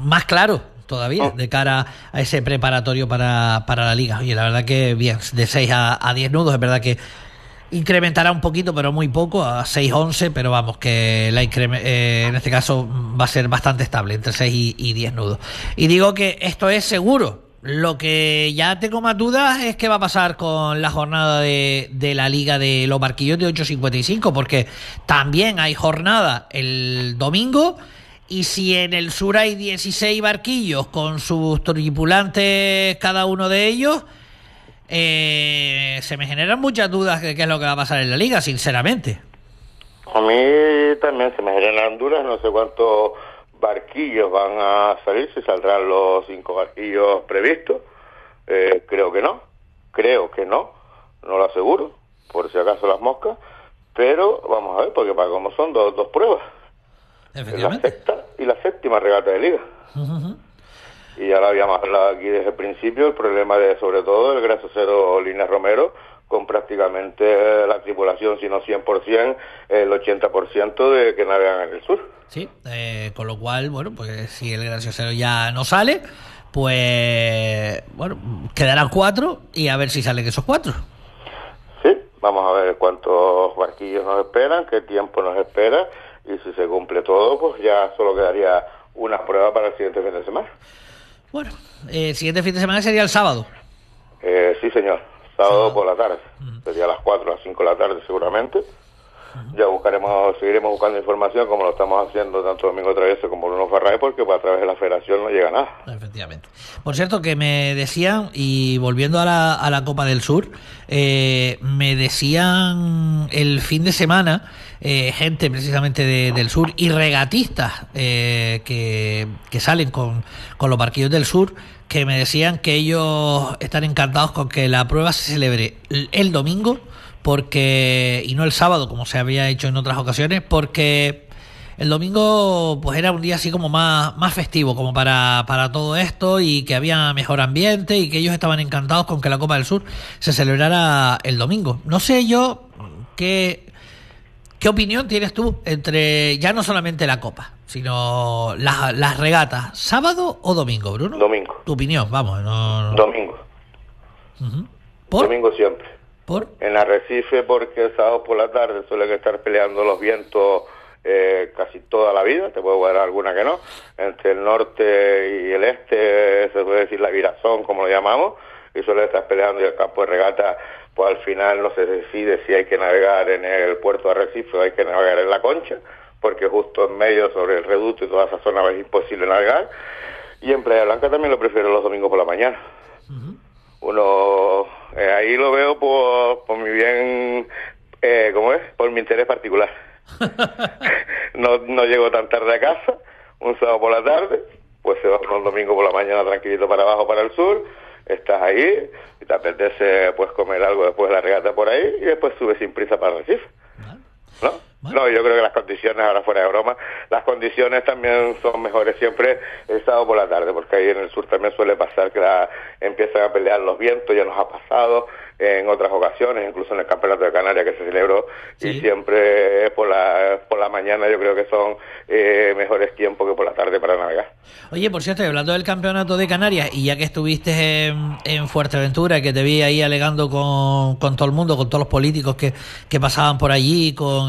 más claro todavía de cara a ese preparatorio para la Liga. Oye, la verdad que bien, de 6 a 10 nudos, es verdad que incrementará un poquito, pero muy poco, a 6-11, pero vamos, que en este caso va a ser bastante estable, entre 6 y 10 nudos. Y digo que esto es seguro. Lo que ya tengo más dudas es qué va a pasar con la jornada de la Liga de los barquillos de 8.55, porque también hay jornada el domingo, y si en el sur hay 16 barquillos con sus tripulantes cada uno de ellos, se me generan muchas dudas de qué es lo que va a pasar en la Liga, sinceramente. A mí también se me generan dudas, no sé cuántos barquillos van a salir, si saldrán los 5 barquillos previstos. Creo que no, no lo aseguro, por si acaso las moscas, pero vamos a ver, porque para cómo son dos pruebas, la sexta y la séptima regata de Liga. Y ya lo habíamos hablado aquí desde el principio, el problema de, sobre todo, el grasosero Línea Romero, con prácticamente la tripulación, si no 100%, el 80% de que navegan en el sur. Sí, con lo cual, bueno, pues si el grasosero ya no sale, pues, bueno, quedarán 4 y a ver si salen esos 4. Sí, vamos a ver cuántos barquillos nos esperan, qué tiempo nos espera, y si se cumple todo, pues ya solo quedaría una prueba para el siguiente fin de semana. Bueno, el siguiente fin de semana sería el sábado. Sí, señor. Sábado por la tarde. Sería a las 4 a las 5 de la tarde seguramente. Ya seguiremos buscando información como lo estamos haciendo tanto Domingo Travieso como Bruno Farray, porque a través de la federación no llega nada. Efectivamente. Por cierto, que me decían, y volviendo a la Copa del Sur, me decían el fin de semana gente precisamente del sur y regatistas que salen con los barquillos del sur, que me decían que ellos están encantados con que la prueba se celebre el domingo, porque y no el sábado como se había hecho en otras ocasiones, porque el domingo pues era un día así como más festivo como para todo esto, y que había mejor ambiente, y que ellos estaban encantados con que la Copa del Sur se celebrara el domingo. No sé yo qué opinión tienes tú entre ya no solamente la Copa, sino las regatas, ¿sábado o domingo, Bruno? Domingo. Tu opinión, vamos. No. Domingo. ¿Por? Domingo siempre. ¿Por? En Arrecife, porque el sábado por la tarde suelen estar peleando los vientos casi toda la vida, te puedo dar alguna que no, entre el norte y el este, se puede decir la virazón, como lo llamamos, y suelen estar peleando, y el campo de regata, pues al final no se decide si hay que navegar en el puerto de Arrecife o hay que navegar en la Concha, porque justo en medio, sobre el reducto y toda esa zona, es imposible navegar. Y en Playa Blanca también lo prefiero los domingos por la mañana. Uno ahí lo veo por mi bien, por mi interés particular. no llego tan tarde a casa, un sábado por la tarde, pues se va un domingo por la mañana tranquilito para abajo, para el sur, estás ahí y te apetece pues comer algo después de la regata por ahí, y después subes sin prisa para Recife, ¿no? No, yo creo que las condiciones, ahora fuera de broma, las condiciones también son mejores siempre el sábado por la tarde, porque ahí en el sur también suele pasar que empiezan a pelear los vientos, ya nos ha pasado en otras ocasiones, incluso en el Campeonato de Canarias que se celebró, sí. Y siempre por la mañana yo creo que son mejores tiempos que por la tarde para navegar. Oye, por cierto, hablando del Campeonato de Canarias, y ya que estuviste en Fuerteventura, que te vi ahí alegando con todo el mundo, con todos los políticos que pasaban por allí, con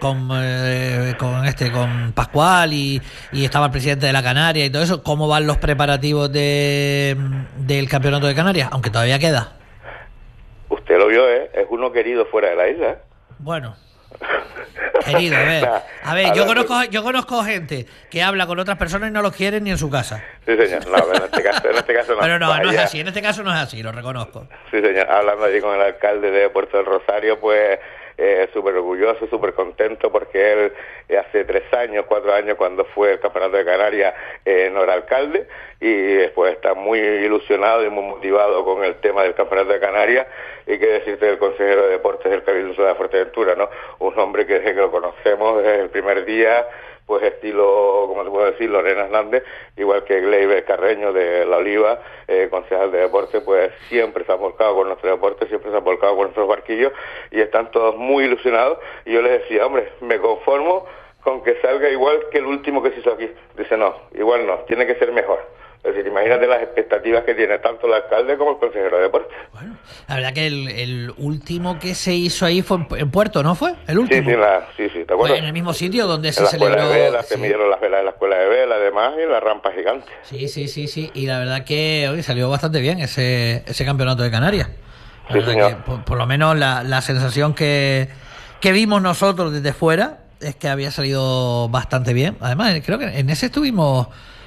Pascual, y estaba el presidente de la Canaria y todo eso, ¿cómo van los preparativos del Campeonato de Canarias? Aunque todavía queda. Usted lo vio, es uno querido fuera de la isla. Bueno, querido, a ver, yo conozco gente que habla con otras personas y no los quieren ni en su casa. Sí, señor, no, en este caso no. Pero no es así, en este caso no es así, lo reconozco. Sí, señor, hablando allí con el alcalde de Puerto del Rosario, pues súper orgulloso, súper contento, porque él hace 4 años, cuando fue el Campeonato de Canarias, no era alcalde, y después está muy ilusionado y muy motivado con el tema del Campeonato de Canarias. Y qué decirte del consejero de Deportes del Cabildo de Fuerteventura, ¿no? Un hombre que desde que lo conocemos desde el primer día, pues estilo, como te puedo decir, Lorena Hernández, igual que Gleyber Carreño de La Oliva, concejal de deporte, pues siempre se ha volcado con nuestro deporte, siempre se ha volcado con nuestros barquillos, y están todos muy ilusionados. Y yo les decía, hombre, me conformo con que salga igual que el último que se hizo aquí. Dice, no, igual no, tiene que ser mejor. Es decir, imagínate las expectativas que tiene tanto el alcalde como el consejero de deporte. Bueno, la verdad que el último que se hizo ahí fue en Puerto, ¿no fue? El último. Sí, ¿te acuerdas? En el mismo sitio donde se la celebró. Escuela de vela, se midieron las velas de la escuela de vela, además, y la rampa gigante. Sí. Y la verdad que hoy salió bastante bien ese campeonato de Canarias. La verdad señor. que, por lo menos la sensación que vimos nosotros desde fuera es que había salido bastante bien. Además, creo que en ese estuvimos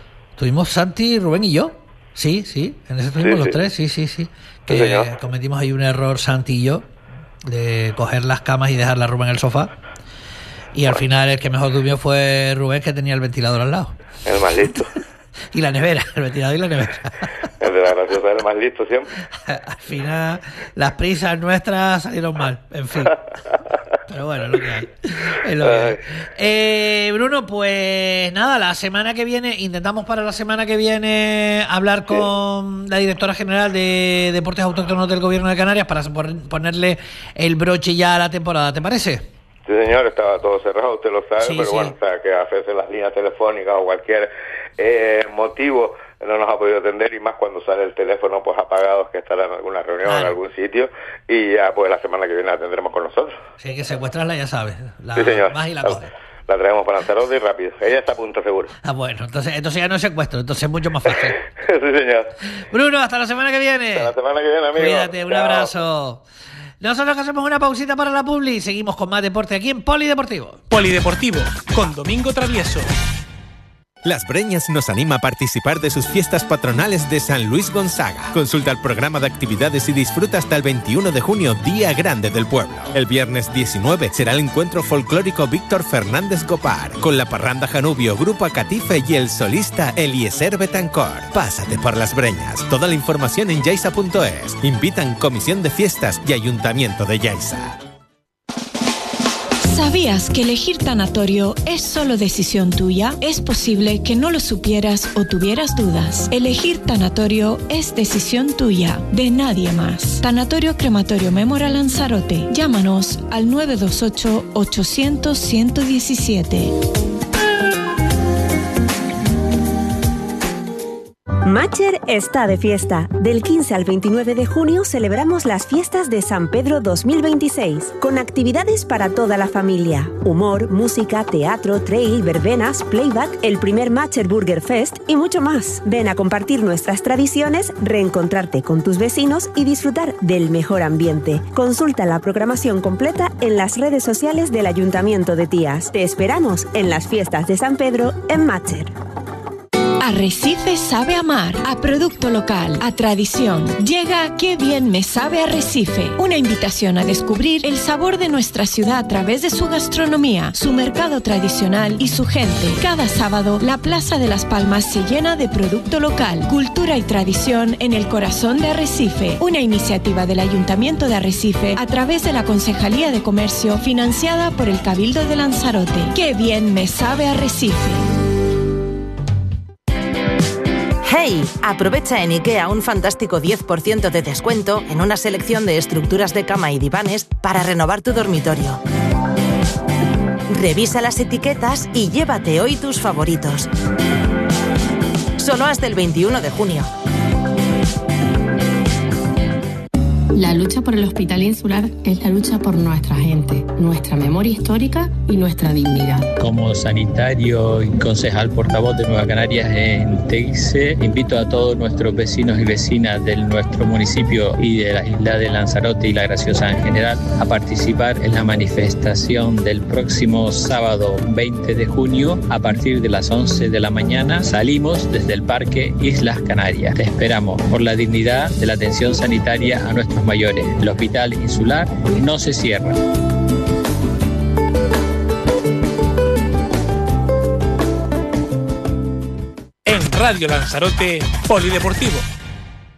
Santi, Rubén y yo. Sí, en ese estuvimos los tres, sí. Que cometimos ahí un error, Santi y yo, de coger las camas y dejarla a Rubén en el sofá. Y al final el que mejor durmió fue Rubén, que tenía el ventilador al lado. El más listo. Y la nevera, el ventilador y la nevera. El de la graciosa es el más listo siempre. Al final, las prisas nuestras salieron mal, en fin. Pero bueno, es lo que hay. Es lo que hay. Bruno, pues nada, la semana que viene, intentamos para la semana que viene hablar con la directora general de Deportes Autóctonos del Gobierno de Canarias para ponerle el broche ya a la temporada, ¿te parece? Sí, señor, estaba todo cerrado, usted lo sabe, pero bueno, o sea, que a veces las líneas telefónicas o cualquier motivo no nos ha podido atender, y más cuando sale el teléfono pues apagado, que estará en alguna reunión en algún sitio, y ya pues la semana que viene la tendremos con nosotros. Sí, hay que secuestrarla, ya sabes. Sí, señor. Vas y la coges. La traemos para Lanzarote y rápido. Ella está a punto, seguro. Bueno, entonces ya no es secuestro, entonces es mucho más fácil. Sí, señor. Bruno, hasta la semana que viene. Hasta la semana que viene, amigo. Cuídate, un abrazo. Nosotros hacemos una pausita para la publi y seguimos con más deporte aquí en Polideportivo. Polideportivo, con Domingo Travieso. Las Breñas nos anima a participar de sus fiestas patronales de San Luis Gonzaga. Consulta el programa de actividades y disfruta hasta el 21 de junio, Día Grande del Pueblo. El viernes 19 será el encuentro folclórico Víctor Fernández Gopar, con la parranda Janubio, Grupo Acatife y el solista Eliezer Betancor. Pásate por Las Breñas. Toda la información en yaisa.es. Invitan Comisión de Fiestas y Ayuntamiento de Yaisa. ¿Sabías que elegir tanatorio es solo decisión tuya? Es posible que no lo supieras o tuvieras dudas. Elegir tanatorio es decisión tuya, de nadie más. Tanatorio Crematorio Memorial Lanzarote. Llámanos al 928 800 117. Matcher está de fiesta. Del 15 al 29 de junio celebramos las fiestas de San Pedro 2026, con actividades para toda la familia. Humor, música, teatro, trail, verbenas, playback, el primer Matcher Burger Fest y mucho más. Ven a compartir nuestras tradiciones, reencontrarte con tus vecinos y disfrutar del mejor ambiente. Consulta la programación completa en las redes sociales del Ayuntamiento de Tías. Te esperamos en las fiestas de San Pedro en Matcher. Arrecife sabe amar, a producto local, a tradición. Llega Qué bien me sabe Arrecife, una invitación a descubrir el sabor de nuestra ciudad a través de su gastronomía, su mercado tradicional y su gente. Cada sábado, la Plaza de las Palmas se llena de producto local, cultura y tradición en el corazón de Arrecife, una iniciativa del Ayuntamiento de Arrecife a través de la Concejalía de Comercio, financiada por el Cabildo de Lanzarote. Qué bien me sabe Arrecife. ¡Hey! Aprovecha en IKEA un fantástico 10% de descuento en una selección de estructuras de cama y divanes para renovar tu dormitorio. Revisa las etiquetas y llévate hoy tus favoritos. Solo hasta el 21 de junio. La lucha por el Hospital Insular es la lucha por nuestra gente, nuestra memoria histórica y nuestra dignidad. Como sanitario y concejal portavoz de Nueva Canarias en TEICE, invito a todos nuestros vecinos y vecinas de nuestro municipio y de la isla de Lanzarote y La Graciosa en general a participar en la manifestación del próximo sábado 20 de junio a partir de las 11 de la mañana. Salimos desde el Parque Islas Canarias. Te esperamos por la dignidad de la atención sanitaria a nuestros mayores. El Hospital Insular no se cierra. En Radio Lanzarote, Polideportivo.